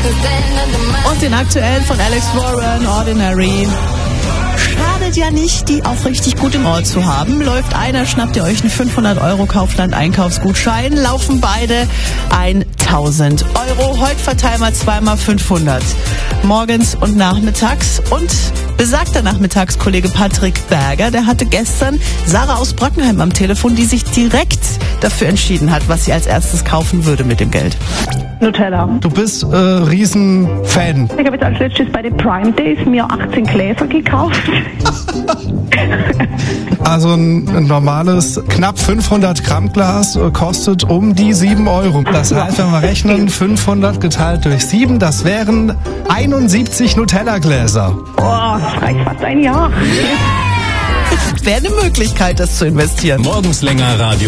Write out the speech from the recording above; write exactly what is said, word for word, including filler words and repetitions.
Und den aktuellen von Alex Warren, Ordinary. Schadet ja nicht, die auch richtig gut im Ohr zu haben. Läuft einer, schnappt ihr euch einen fünfhundert Euro Kaufland-Einkaufsgutschein, laufen beide tausend Euro. Heute verteilen wir zweimal fünfhundert. Morgens und nachmittags. Und besagter Nachmittagskollege Patrick Berger, der hatte gestern Sarah aus Brockenheim am Telefon, die sich direkt dafür entschieden hat, was sie als erstes kaufen würde mit dem Geld. Nutella. Du bist äh, Riesenfan. Ich habe jetzt als letztes bei den Prime Days mir achtzehn Gläser gekauft. Also ein, ein normales, knapp fünfhundert Gramm Glas äh, kostet um die sieben Euro. Das heißt, wenn wir rechnen, fünfhundert geteilt durch sieben, das wären einundsiebzig Nutella-Gläser. Boah, das reicht fast ein Jahr. Wäre eine Möglichkeit, das zu investieren. Morgens länger Radio.